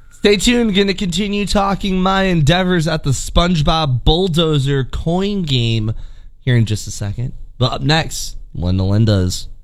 Stay tuned. Going to continue talking my endeavors at the SpongeBob Bulldozer coin game here in just a second. But up next, Linda Linda's.